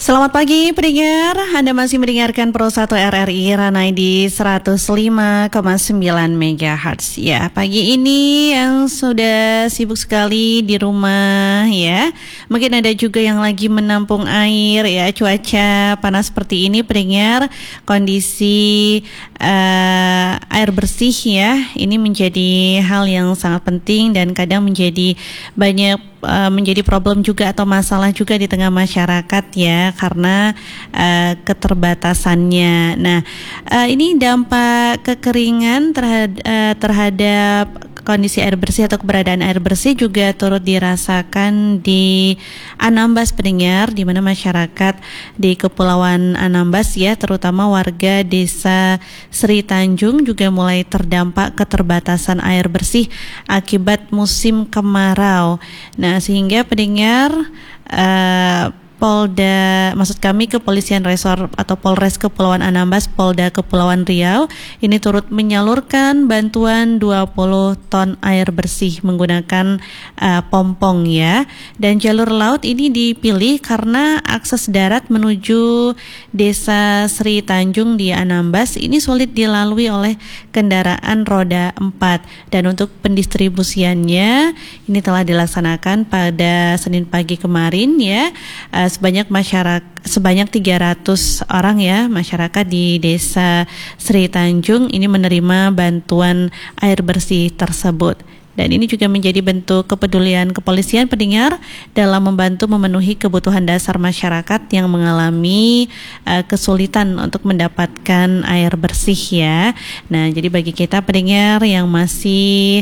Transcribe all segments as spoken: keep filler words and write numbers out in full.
Selamat pagi pendengar, Anda masih mendengarkan Pro satu R R I Ranai di seratus lima koma sembilan megahertz. Ya, pagi ini yang sudah sibuk sekali di rumah ya. Mungkin ada juga yang lagi menampung air ya, cuaca panas seperti ini pendengar. Kondisi uh, air bersih ya, ini menjadi hal yang sangat penting dan kadang menjadi banyak Uh, menjadi problem juga atau masalah juga di tengah masyarakat ya, karena uh, keterbatasannya. Nah, uh, ini dampak kekeringan terhad- uh, terhadap kondisi air bersih atau keberadaan air bersih juga turut dirasakan di Anambas pendengar, di mana masyarakat di Kepulauan Anambas ya, terutama warga desa Sri Tanjung juga mulai terdampak keterbatasan air bersih akibat musim kemarau. Nah, sehingga pendengar uh, Polda, maksud kami Kepolisian Resor atau Polres Kepulauan Anambas, Polda Kepulauan Riau ini turut menyalurkan bantuan dua puluh ton air bersih menggunakan uh, pompong ya. Dan jalur laut ini dipilih karena akses darat menuju Desa Sri Tanjung di Anambas ini sulit dilalui oleh kendaraan roda empat. Dan untuk pendistribusiannya ini telah dilaksanakan pada Senin pagi kemarin ya. Uh, sebanyak masyarakat sebanyak tiga ratus orang ya masyarakat di Desa Sri Tanjung ini menerima bantuan air bersih tersebut. Dan ini juga menjadi bentuk kepedulian kepolisian pendengar dalam membantu memenuhi kebutuhan dasar masyarakat yang mengalami uh, kesulitan untuk mendapatkan air bersih ya. Nah, jadi bagi kita pendengar yang masih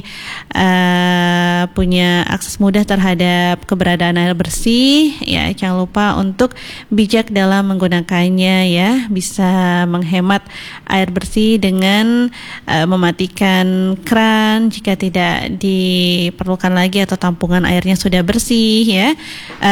uh, punya akses mudah terhadap keberadaan air bersih ya, jangan lupa untuk bijak dalam menggunakannya ya. Bisa menghemat air bersih dengan uh, mematikan keran jika tidak di diperlukan lagi atau tampungan airnya sudah bersih ya. Uh,